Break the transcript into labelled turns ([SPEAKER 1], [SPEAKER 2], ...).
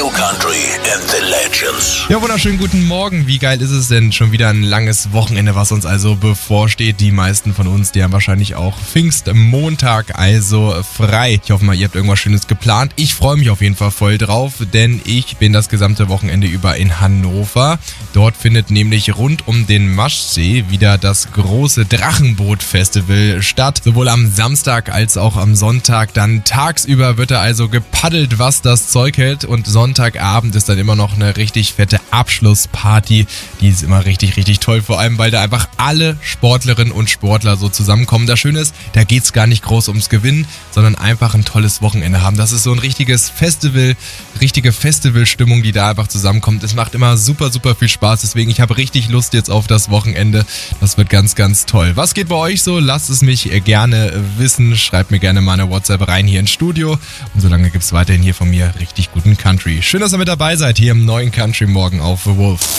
[SPEAKER 1] New Country and the Legends.
[SPEAKER 2] Ja, wunderschönen guten Morgen. Wie geil ist es denn? Schon wieder ein langes Wochenende, was uns also bevorsteht. Die meisten von uns, die haben wahrscheinlich auch Pfingstmontag, also frei. Ich hoffe mal, ihr habt irgendwas Schönes geplant. Ich freue mich auf jeden Fall voll drauf, denn ich bin das gesamte Wochenende über in Hannover. Dort findet nämlich rund um den Maschsee wieder das große Drachenboot-Festival statt. Sowohl am Samstag als auch am Sonntag. Dann tagsüber wird da also gepaddelt, was das Zeug hält. Und Sonntagabend ist dann immer noch eine richtig fette Abschlussparty. Die ist immer richtig, richtig toll. Vor allem, weil da einfach alle Sportlerinnen und Sportler so zusammenkommen. Das Schöne ist, da geht es gar nicht groß ums Gewinnen, sondern einfach ein tolles Wochenende haben. Das ist so ein richtiges Festival, richtige Festivalstimmung, die da einfach zusammenkommt. Es macht immer super, super viel Spaß. Deswegen, ich habe richtig Lust jetzt auf das Wochenende. Das wird ganz, ganz toll. Was geht bei euch so? Lasst es mich gerne wissen. Schreibt mir gerne mal eine WhatsApp rein hier ins Studio. Und solange gibt es weiterhin hier von mir richtig guten Country. Schön, dass ihr mit dabei seid hier im neuen Country Morgen auf The Wolf.